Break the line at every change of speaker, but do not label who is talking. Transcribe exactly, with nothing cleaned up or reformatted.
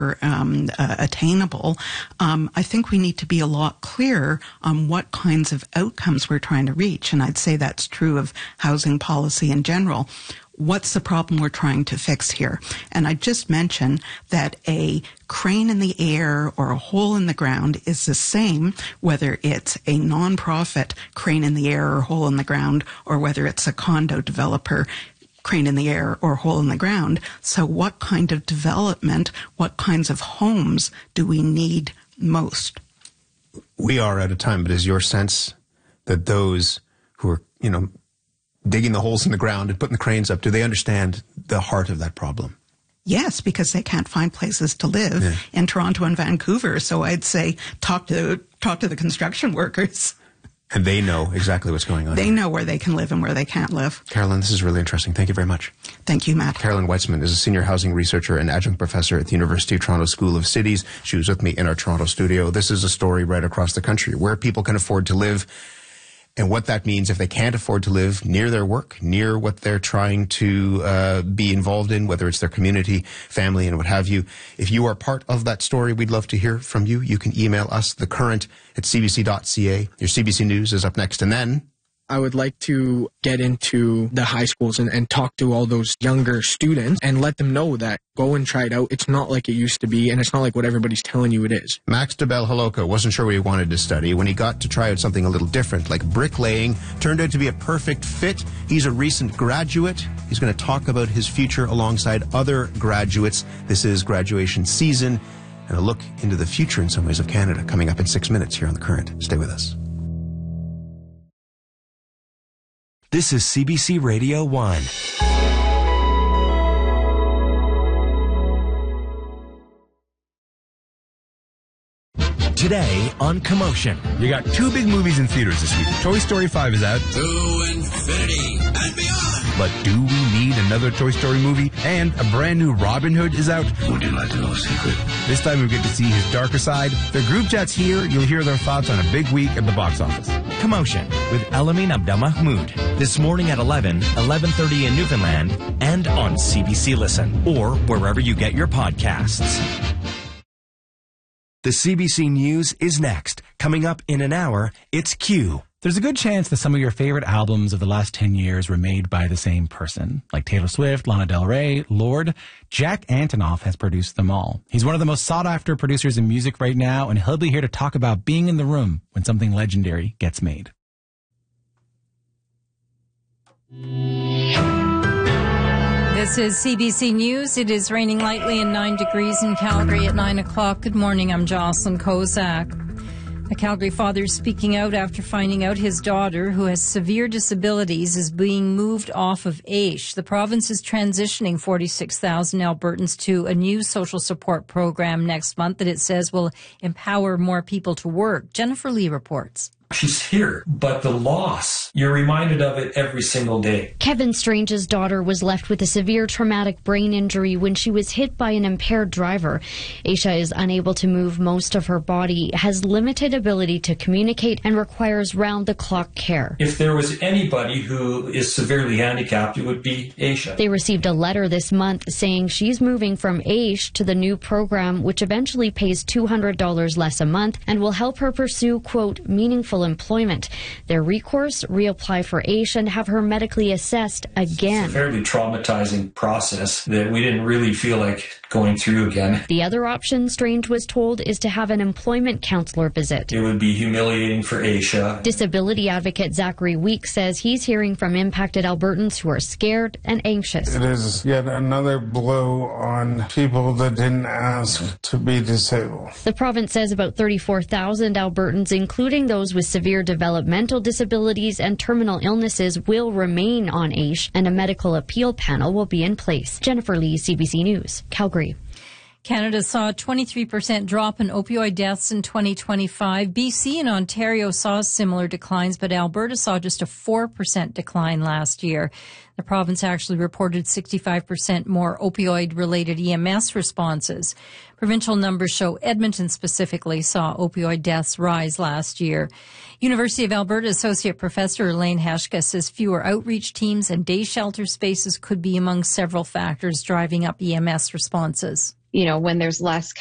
Um, uh, attainable, um, I think we need to be a lot clearer on what kinds of outcomes we're trying to reach. And I'd say that's true of housing policy in general. What's the problem we're trying to fix here? And I just mentioned that a crane in the air or a hole in the ground is the same whether it's a nonprofit crane in the air or hole in the ground or whether it's a condo developer crane in the air or hole in the ground. So what kind of development, what kinds of homes do we need most?
We are at a time, but is your sense that those who are, you know, digging the holes in the ground and putting the cranes up, do they understand the heart of that problem?
Yes, because they can't find places to live yeah. in Toronto and Vancouver. So I'd say talk to talk to the construction workers.
And they know exactly what's going on.
They
here.
know where they can live and where they can't live.
Carolyn, this is really interesting. Thank you very much.
Thank you, Matt.
Carolyn Weitzman is a senior housing researcher and adjunct professor at the University of Toronto School of Cities. She was with me in our Toronto studio. This is a story right across the country where people can afford to live and what that means if they can't afford to live near their work, near what they're trying to uh, be involved in, whether it's their community, family, and what have you. If you are part of that story, we'd love to hear from you. You can email us, thecurrent at c b c dot c a. Your C B C News is up next. And then
I would like to get into the high schools and, and talk to all those younger students and let them know that go and try it out. It's not like it used to be, and it's not like what everybody's telling you it is.
Max de Bel-Holoka wasn't sure what he wanted to study. When he got to try out something a little different, like bricklaying, turned out to be a perfect fit. He's a recent graduate. He's going to talk about his future alongside other graduates. This is graduation season, and a look into the future in some ways of Canada coming up in six minutes here on The Current. Stay with us.
This is C B C Radio one. Today on Commotion.
You got two big movies in theaters this week. Toy Story five is out.
To infinity and beyond.
But do we need another Toy Story movie? And a brand new Robin Hood is out.
Would you like to know a secret?
This time we get to see his darker side. The group chat's here. You'll hear their thoughts on a big week at the box office.
Commotion with Elamin Abdelmahmoud. This morning at eleven, eleven thirty in Newfoundland, and on C B C Listen, or wherever you get your podcasts. The C B C News is next. Coming up in an hour, it's Q.
There's a good chance that some of your favorite albums of the last ten years were made by the same person, like Taylor Swift, Lana Del Rey, Lorde. Jack Antonoff has produced them all. He's one of the most sought-after producers in music right now, and he'll be here to talk about being in the room when something legendary gets made.
This is C B C News. It is raining lightly and nine degrees in Calgary at nine o'clock. Good morning. I'm Jocelyn Kozak. A Calgary father is speaking out after finding out his daughter, who has severe disabilities, is being moved off of A I S H. The province is transitioning forty-six thousand Albertans to a new social support program next month that it says will empower more people to work. Jennifer Lee reports.
She's here, but the loss, you're reminded of it every single day.
Kevin Strange's daughter was left with a severe traumatic brain injury when she was hit by an impaired driver. Aisha is unable to move most of her body, has limited ability to communicate, and requires round-the-clock care.
If there was anybody who is severely handicapped, it would be Aisha.
They received a letter this month saying she's moving from A I S H to the new program, which eventually pays two hundred dollars less a month and will help her pursue, quote, meaningful employment. Their recourse, reapply for A I S H and have her medically assessed again.
It's a fairly traumatizing process that we didn't really feel like going through again.
The other option, Strange was told, is to have an employment counselor visit.
It would be humiliating for Aisha.
Disability advocate Zachary Weeks says he's hearing from impacted Albertans who are scared and anxious.
It is yet another blow on people that didn't ask to be disabled.
The province says about thirty-four thousand Albertans, including those with severe developmental disabilities and terminal illnesses, will remain on A I S H, and a medical appeal panel will be in place. Jennifer Lee, C B C News, Calgary.
Canada saw a twenty-three percent drop in opioid deaths in twenty twenty-five. B C and Ontario saw similar declines, but Alberta saw just a four percent decline last year. The province actually reported sixty-five percent more opioid-related E M S responses. Provincial numbers show Edmonton specifically saw opioid deaths rise last year. University of Alberta Associate Professor Elaine Heshka says fewer outreach teams and day shelter spaces could be among several factors driving up E M S responses.
you know, when there's less